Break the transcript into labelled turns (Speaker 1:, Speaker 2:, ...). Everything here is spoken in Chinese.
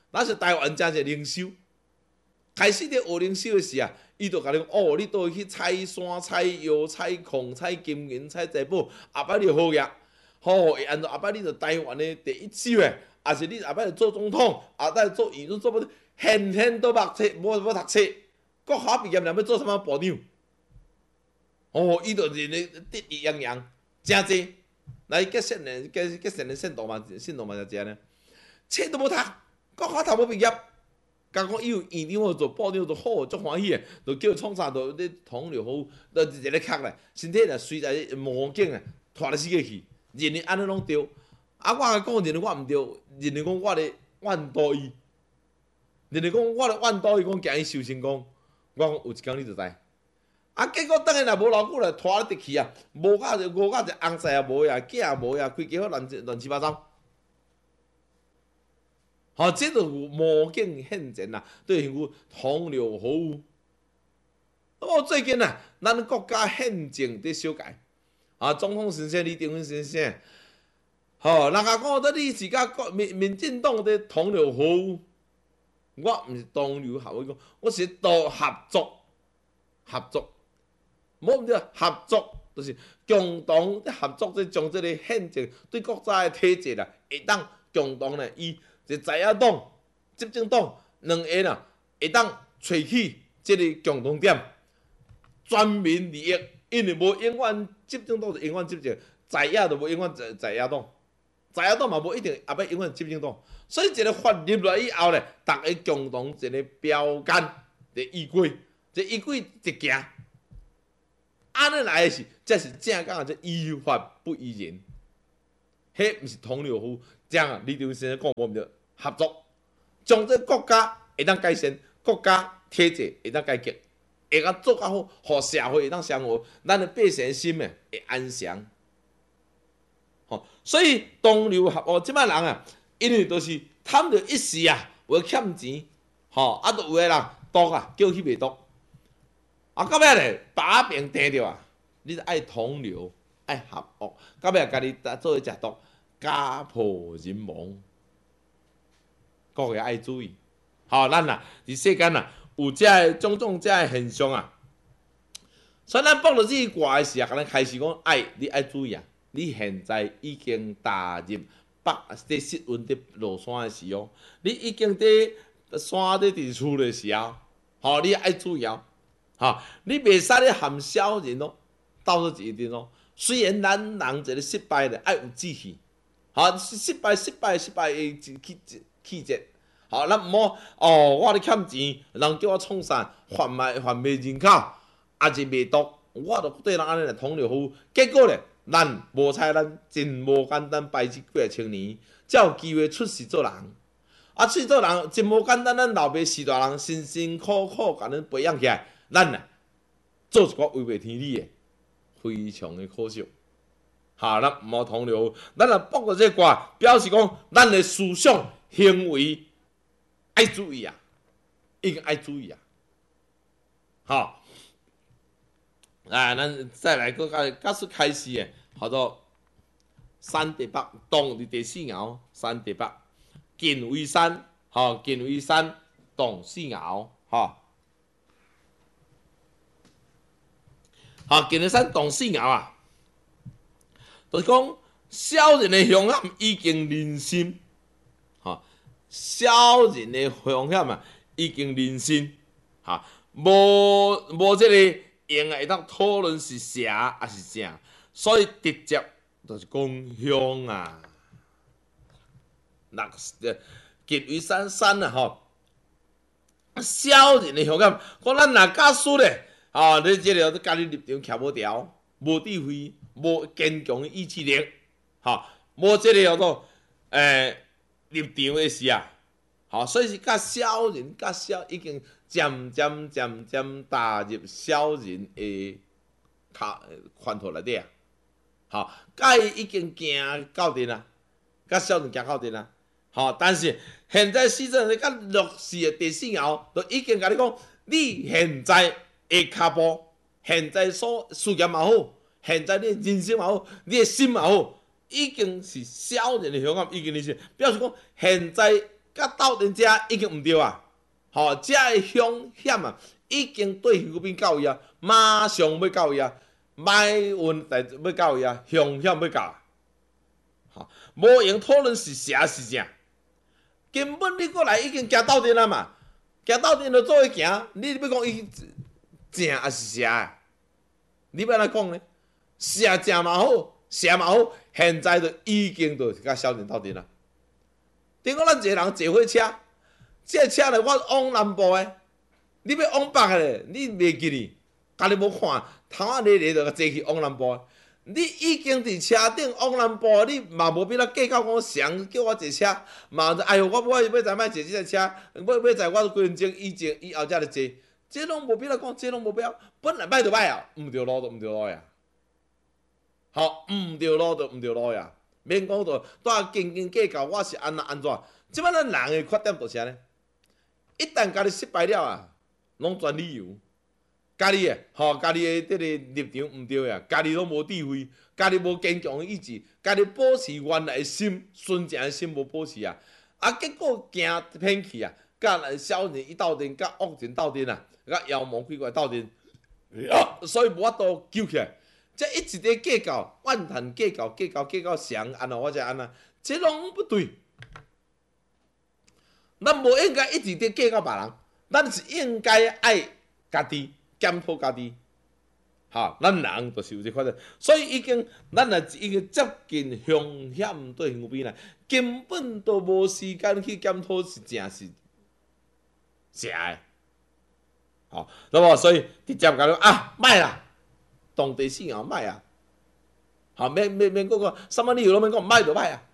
Speaker 1: 那是台湾真侪灵修，开始咧学灵修的时啊，伊就甲你讲哦，你倒去采山、采药、采矿、采金银、采财宝，后摆你好业，吼，会按照后摆你就台湾的第一手诶，也是你后摆做总统，后摆做议员做不，现都目册，无读册，国考毕业了要做什么部长？哦，伊就认为得意洋洋，真济。来结善人，结善人信徒嘛，信徒嘛就这呢，册都无读，国考读无毕业。甲讲伊有院长做部长就好，足欢喜诶，就叫创啥，就咧同流合污，就一个壳咧，身体咧随在魔镜啊，拖咧死个去，认为安尼拢对。啊，我甲讲认为我毋对，认为讲我咧怨倒伊，认为讲我咧怨倒伊，讲惊伊受成功。我讲有一天你就知。啊，结果等下若无偌久咧，拖咧直去啊，无甲一翁婿也无呀，囝也无呀，规家伙乱七八糟。吼，这就魔镜现前啦，对有同流合污。哦，最近啊，咱国家宪政伫修改，啊，总统先生、李登辉先生，吼，人家讲说你是甲民进党伫同流合污，我毋是同流合污，讲我是合作，无毋对，合作就是共同合作，即将即个宪政对国家的体制啦，会当共同咧以。即在野党、执政党两个啦，会当找起即个共同点，全民利益。因为无永远执政党就永远执政，在野就无永远在野党，在野党嘛无一定也要永远执政党。所以一个法入来以后咧，大家共同一个标杆的依据，这依据一行，安尼来的是，这是正讲的，依法不依人，迄毋是同流合污。这样啊，李登辉先生讲无毋对。合作，将这国家会当改善，国家体制会当改革，会当做较好，互社会会当生活，咱的百姓心诶会安详。吼，所以同流合污，即摆人啊，因为都是贪着一时啊，有欠钱，吼，啊，都有诶人毒啊，叫去卖毒，啊，到尾咧把柄定着啊，你爱同流，爱合污，到尾家己做去食毒，家破人亡。各个爱注意，好，咱啊，伫世间啊，有遮种遮现象啊，所以咱报落这卦的时啊，咱开始讲，你爱注意啊，你现在已经踏入伫失温伫落山的时候，你已经伫山伫伫厝的时候，吼，你爱注意哦，吼，你袂使咧含小人哦，斗做一阵哦。虽然咱人一个失败咧，爱有志气，吼，失败的气节。好，咱毋好哦，我咧欠钱，人叫我创啥，贩卖人口，也是卖毒，我著对人安尼来同流合污。结果咧，咱无彩，咱真无简单，摆这几个青年，才有机会出世做人。啊，出世做人真无简单，咱老爸是大人，辛辛苦苦甲咱培养起来，咱啊做一寡违背天理诶，非常的可惜。哈，咱毋好同流，咱若卜到这卦，表示讲咱的思想行为。爱注意啊，已经爱注意啊，好，啊，咱再来个假使开始诶，叫做山地北，动伫第四爻，山地北，近为山，吼，近为山，动四爻，吼，好，近为山动四爻啊，就是讲小人诶凶险已经人心。小人的风险啊，已经人心，哈，无这个用会当讨论是邪还是正，所以直接就是讲凶啊。那近为山啊，吼，小人的风险，讲咱若假使咧，啊，你这个家己立场徛无条，无智慧，无坚强的意志力，哈，无这个叫做立场的时啊，好，所以是甲小人，已经渐渐踏入小人的圈套内底啊。好，甲伊已经行到阵啊，甲小人行到阵啊。好，但是现在四正甲弱势的第四爻，就已经甲你讲，你现在的脚步，现在所事业嘛好，现在你人生嘛好，你的心嘛好。已经是小人的凶险，已经是表示讲，现在甲斗阵遮已经毋对啊，吼，遮个凶险啊，已经对菲律宾到伊啊，马上要到伊啊，歹运代要到伊啊，凶险要到啊，吼，无用讨论是邪是正，根本你过来已经行斗阵啊嘛，行斗阵就做伙行，你要讲伊正还是邪啊？你要安怎讲呢？邪正嘛好，邪嘛好，现在就已经就是甲小人斗阵啊。顶讲咱一个人坐火车，这车咧我往南部的，你要往北的咧，你袂记哩，家己无看，头仔咧咧就坐去往南部的。你已经伫车顶往南部，你嘛无必要计较讲谁叫我坐车，嘛哎哟，我要知卖坐即个车，要知我几分钟以后才来坐，这拢无必要讲，这拢无必要，本来歹就歹啊，毋对路就毋对路呀，好，毋对路就毋对路呀。免讲到带斤斤计较，我是安怎安怎？即摆咱人的缺点就是安尼，一旦家己失败了啊，拢转理由，家己的家己的这个立场毋对啊，家己拢无智慧，家己无坚强的意志，家己保持原来的心，纯正的心无保持啊，结果行偏去啊，甲小人一斗阵，甲恶人斗阵啊，甲妖魔鬼怪斗阵，所以无法度救起来。这一直在计较，怨叹计较，计较谁安怎我才安怎，这拢不对。咱无应该一直在计较别人，咱是应该爱家己，检讨家己。哈，咱人就是有这款的，所以咱也已经接近凶险对向边啦，根本都无时间去检讨是正是邪的。好，那么所以直接讲啊，歹啦。当地信仰歹啊，好免讲什么理由都免讲，歹就歹啊。